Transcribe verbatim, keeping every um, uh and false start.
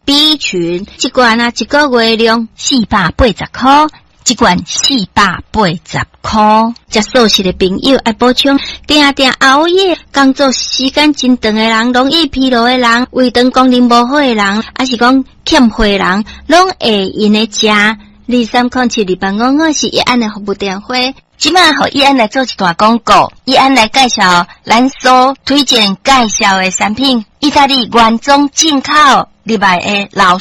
B 群，一罐啊一个月量四百八十块，一罐四百八十块。食素食的朋友爱补充，定定熬夜、工作时间真长的人、容易疲劳的人、胃肠功能无好的人，还是讲欠血的人，拢会用的食。二三空七二八五五是伊安的服务电话。即摆互伊安来做一段广告，伊安来介绍咱所推荐介绍的产品，意大利原装进口入来的老